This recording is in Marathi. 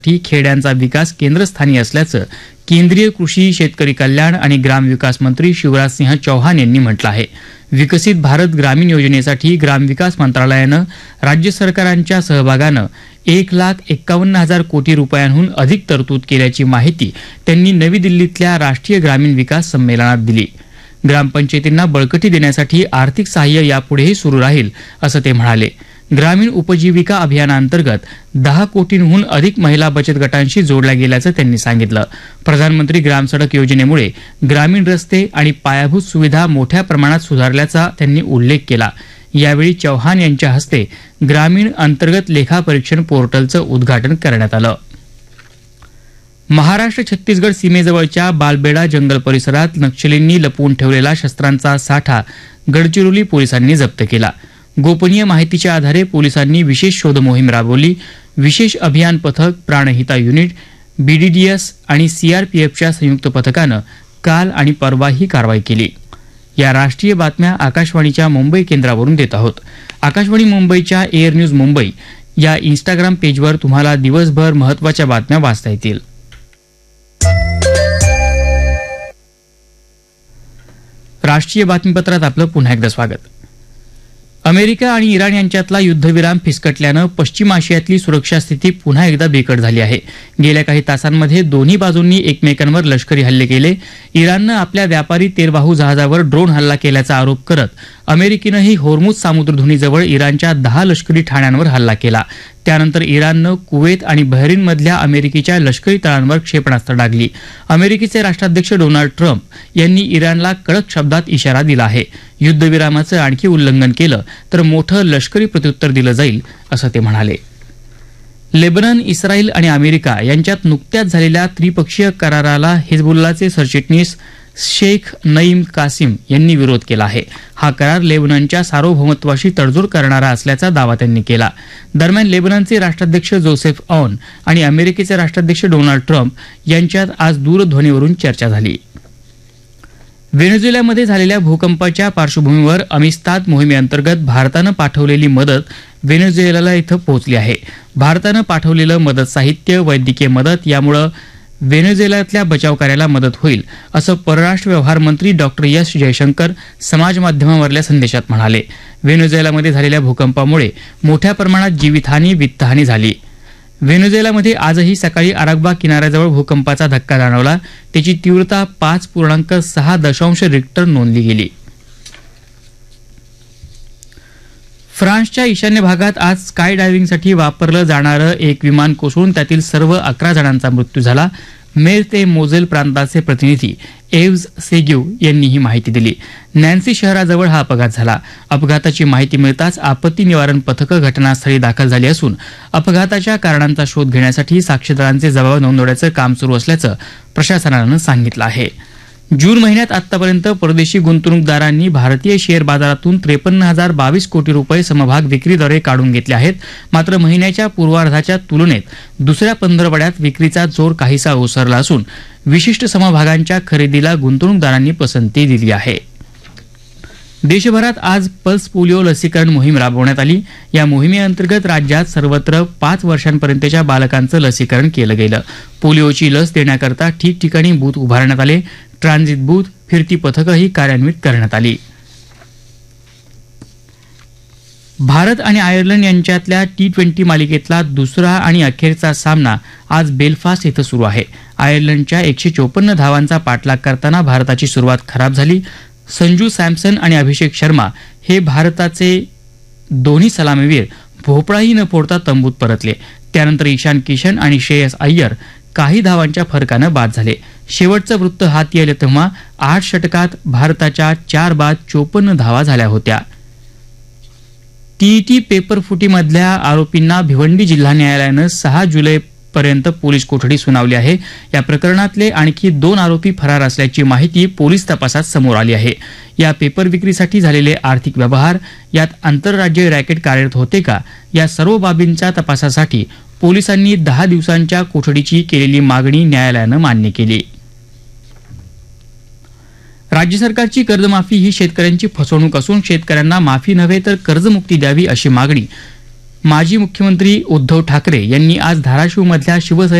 खेड्यांचा विकास केंद्रस्थानी असल्याचं केंद्रीय कृषी, शेतकरी कल्याण आणि ग्रामविकास मंत्री शिवराज सिंह चौहान यांनी म्हटलं आहे. विकसित भारत ग्रामीण योजनेसाठी ग्रामविकास मंत्रालयानं राज्य सरकारांच्या सहभागानं 1,51,000 कोटी रुपयांहून अधिक तरतूद केल्याची माहिती त्यांनी नवी दिल्लीतल्या राष्ट्रीय ग्रामीण विकास संमेलनात दिली. ग्रामपंचायतींना बळकटी देण्यासाठी आर्थिक सहाय्य यापुढेही सुरू राहील असं ते म्हणाले. ग्रामीण उपजीविका अभियानाअंतर्गत 10 कोटींहून अधिक महिला बचत गटांशी जोडल्या गेल्याचं त्यांनी सांगितलं. प्रधानमंत्री ग्राम सडक योजनेमुळे ग्रामीण रस्ते आणि पायाभूत सुविधा मोठ्या प्रमाणात सुधारल्याचा त्यांनी उल्लेख केला. यावेळी चौहान यांच्या हस्ते ग्रामीण अंतर्गत लेखापरीक्षण पोर्टलचं उद्घाटन करण्यात आलं. महाराष्ट्र छत्तीसगड सीमेजवळच्या बालबेडा जंगल परिसरात नक्षलींनी लपवून ठेवलेला शस्त्रांचा साठा गडचिरोली पोलिसांनी जप्त केला. गोपनीय माहितीच्या आधारे पोलिसांनी विशेष शोध मोहीम राबवली. विशेष अभियान पथक, प्राणहिता युनिट, BDDS आणि CRPFच्या संयुक्त पथकानं काल आणि परवा ही कारवाई केली. या राष्ट्रीय बातम्या आकाशवाणीच्या मुंबई केंद्रावरून देत आहोत. आकाशवाणी मुंबईच्या एअर न्यूज मुंबई या इंस्टाग्राम पेजवर तुम्हाला दिवसभर महत्त्वाच्या बातम्या वाचता येतील. राष्ट्रीय बातमीपत्रात आपलं पुन्हा एकदा स्वागत. अमेरिका आणि इराण यांच्यातला युद्धविराम फिसकटल्यानं पश्चिम आशियातली सुरक्षा स्थिती पुन्हा एकदा बिकट झाली आहे. गेल्या काही तासांमध्ये दोन्ही बाजूंनी एकमेकांवर लष्करी हल्ले केले. इराणनं आपल्या व्यापारी तेलवाहू जहाजावर ड्रोन हल्ला केल्याचा आरोप करत अमेरिकेनंही होर्मुझ सामुद्रधुनीजवळ इराणच्या 10 लष्करी ठाण्यांवर हल्ला केला. त्यानंतर इराणनं कुवेत आणि बहरीनमधल्या अमेरिकेच्या लष्करी तळांवर क्षेपणास्त्र डागली. अमेरिकेचे राष्ट्राध्यक्ष डोनाल्ड ट्रम्प यांनी इराणला कडक शब्दात इशारा दिला आहे. युद्धविरामाचं आणखी उल्लंघन केलं तर मोठं लष्करी प्रत्युत्तर दिलं जाईल असं ते म्हणाले. लेबनन, इस्रायल आणि अमेरिका यांच्यात नुकत्याच झालेल्या त्रिपक्षीय कराराला हिजबुल्लाचे सरचिटणीस शेख नईम कासिम यांनी विरोध केला आहे. हा करार लेबननच्या सार्वभौमत्वाशी तडजोड करणारा असल्याचा दावा त्यांनी केला. दरम्यान लेबननचे राष्ट्राध्यक्ष जोसेफ औन आणि अमेरिकेचे राष्ट्राध्यक्ष डोनाल्ड ट्रम्प यांच्यात आज दूरध्वनीवरून चर्चा झाली. व्हेनेझुएलामध्ये झालेल्या भूकंपाच्या पार्श्वभूमीवर अमिस्ताद मोहिमेअंतर्गत भारतानं पाठवलेली मदत व्हेनेझुएला इथं पोहोचली आहे. भारतानं पाठवलेलं मदत साहित्य, वैद्यकीय मदत यामुळे व्हेनेझुएलातल्या बचाव कार्याला मदत होईल असं परराष्ट्र व्यवहार मंत्री डॉक्टर एस जयशंकर समाजमाध्यमावरल्या संदेशात म्हणाले. व्हेनेझुएलामध्ये झालेल्या भूकंपामुळे मोठ्या प्रमाणात जीवितहानी, वित्तहानी झाली. व्हेनेझुएलामध्ये आजही सकाळी अरागबा किनाऱ्याजवळ भूकंपाचा धक्का जाणवला. त्याची तीव्रता 5.6 रिक्टर नोंदली गेली. फ्रान्सच्या ईशान्य भागात आज स्काय डायव्हिंगसाठी वापरलं जाणारं एक विमान कोसळून त्यातील सर्व 11 जणांचा मृत्यू झाला. मेर ते मोझेल प्रांताचे प्रतिनिधी एव्ज सेग्यू यांनी ही माहिती दिली. नॅन्सी शहराजवळ हा अपघात झाला. अपघाताची माहिती मिळताच आपत्ती निवारण पथकं घटनास्थळी दाखल झाली असून अपघाताच्या कारणांचा शोध घेण्यासाठी साक्षीदारांचे जबाब नोंदवण्याचं काम सुरू असल्याचं प्रशासनानं सांगितलं आहे. जून महिन्यात आतापर्यंत परदेशी गुंतवणूकदारांनी भारतीय शेअर बाजारातून 53,022 कोटी रुपये समभाग विक्रीद्वारे काढून घेतले आहेत. मात्र महिन्याच्या पूर्वार्धाच्या तुलनेत दुसऱ्या पंधरवड्यात विक्रीचा जोर काहीसा ओसरला असून विशिष्ट समभागांच्या खरेदीला गुंतवणूकदारांनी पसंती दिली आहे. देशभरात आज पल्स पोलिओ लसीकरण मोहीम राबवण्यात आली. या मोहिमेअंतर्गत राज्यात सर्वत्र 5 वर्षांपर्यंतच्या बालकांचं लसीकरण केलं गेलं. पोलिओची लस देण्याकरता ठिकठिकाणी बूथ उभारण्यात आले. ट्रान्झिट बूथ, फिरती पथकंही कार्यान्वित करण्यात आली. भारत आणि आयर्लंड यांच्यातल्या T20 मालिकेतला दुसरा आणि अखेरचा सामना आज बेलफास्ट इथं सुरू आहे. आयर्लंडच्या 154 धावांचा पाठलाग करताना भारताची सुरुवात खराब झाली. संजू सॅमसन आणि अभिषेक शर्मा हे भारताचे दोन्ही सलामीवीर भोपळाही न फोडता तंबूत परतले. त्यानंतर ईशान किशन आणि श्रेयस अय्यर काही धावांच्या फरकानं बाद झाले. शेवटचं वृत्त हाती आलं तेव्हा 8 षटकात भारताच्या 4 बाद 54 धावा झाल्या होत्या. TET पेपर फुटीमधल्या आरोपींना भिवंडी जिल्हा न्यायालयानं 6 जुलैपर्यंत पोलीस कोठडी सुनावली आहे. या प्रकरणातले आणखी 2 आरोपी फरार असल्याची माहिती पोलीस तपासात समोर आली आहे. या पेपर विक्रीसाठी झालेले आर्थिक व्यवहार, यात आंतरराज्य रॅकेट कार्यरत होते का, या सर्व बाबींच्या तपासासाठी पोलिसांनी 10 दिवसांच्या कोठडीची केलेली मागणी न्यायालयानं मान्य केली. राज्य सरकारची कर्जमाफी ही शेतकऱ्यांची फसवणूक असून शेतकऱ्यांना माफी नव्हे तर कर्जमुक्ती द्यावी अशी मागणी माजी मुख्यमंत्री उद्धव ठाकरे यांनी आज धाराशिवमधल्या शिवसेना